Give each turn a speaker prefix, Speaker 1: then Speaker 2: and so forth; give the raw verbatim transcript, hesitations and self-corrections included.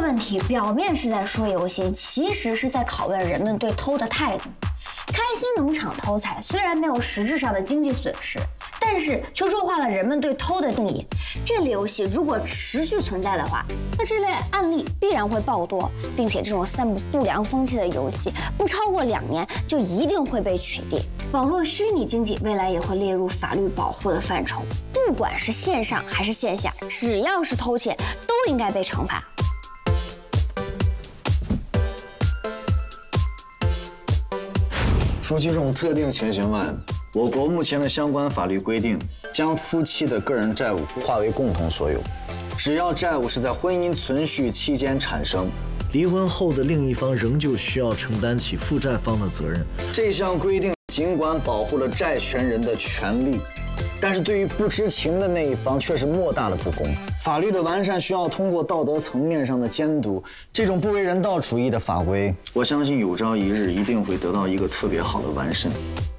Speaker 1: 问题表面是在说游戏，其实是在拷问人们对偷的态度。开心农场偷菜虽然没有实质上的经济损失，但是却弱化了人们对偷的定义。这类游戏如果持续存在的话，那这类案例必然会爆多，并且这种散布不良风气的游戏，不超过两年就一定会被取缔。网络虚拟经济未来也会列入法律保护的范畴，不管是线上还是线下，只要是偷窃，都应该被惩罚。
Speaker 2: 除其这种特定情形外，我国目前的相关法律规定，将夫妻的个人债务划为共同所有。只要债务是在婚姻存续期间产生，
Speaker 3: 离婚后的另一方仍旧需要承担起负债方的责任。
Speaker 2: 这项规定尽管保护了债权人的权利，但是对于不知情的那一方却是莫大的不公。法律的完善需要通过道德层面上的监督，这种不为人道主义的法规，我相信有朝一日一定会得到一个特别好的完善。